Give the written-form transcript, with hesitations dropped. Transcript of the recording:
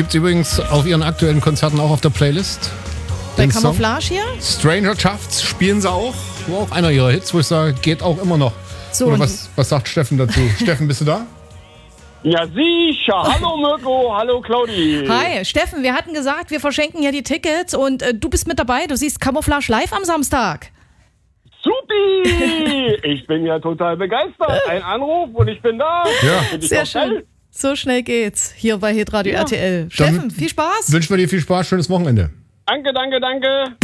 Gibt es übrigens auf ihren aktuellen Konzerten auch auf der Playlist. Bei Camouflage hier? Stranger Shafts spielen sie auch. War auch einer ihrer Hits, wo ich sage, geht auch immer noch. So, oder was sagt Steffen dazu? Steffen, bist du da? Ja, sicher. Hallo Mirko, hallo Claudi. Hi, Steffen, wir hatten gesagt, wir verschenken ja die Tickets und du bist mit dabei. Du siehst Camouflage live am Samstag. Supi! Ich bin ja total begeistert. Ein Anruf und ich bin da. Ja. Sehr schön. So schnell geht's hier bei Hitradio RTL. Steffen, viel Spaß. Wünschen wir dir viel Spaß, schönes Wochenende. Danke, danke, danke.